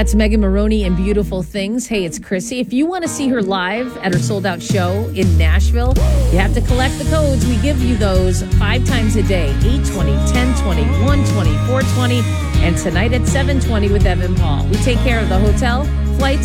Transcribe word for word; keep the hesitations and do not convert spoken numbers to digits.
That's Megan Maroney and Beautiful Things. Hey, it's Chrissy. If you want to see her live at her sold-out show in Nashville, you have to collect the codes. We give you those five times a day, eight twenty, ten twenty, one twenty, four twenty, and tonight at seven twenty with Evan Paul. We take care of the hotel, flights,